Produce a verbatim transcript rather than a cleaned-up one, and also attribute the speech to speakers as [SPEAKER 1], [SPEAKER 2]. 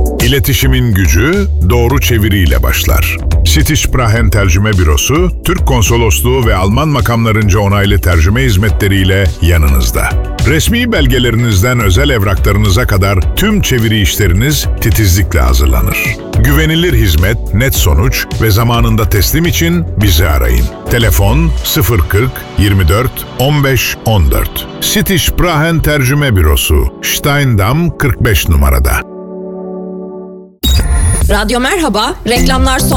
[SPEAKER 1] İletişimin gücü doğru çeviriyle başlar. Stitch-Prahen Tercüme Bürosu, Türk Konsolosluğu ve Alman makamlarınca onaylı tercüme hizmetleriyle yanınızda. Resmi belgelerinizden özel evraklarınıza kadar tüm çeviri işleriniz titizlikle hazırlanır. Güvenilir hizmet, net sonuç ve zamanında teslim için bizi arayın. Telefon sıfır kırk yirmi dört on beş on dört. Stitch-Prahen Tercüme Bürosu, Steindamm kırk beş numarada.
[SPEAKER 2] Radyo Merhaba, reklamlar sonra.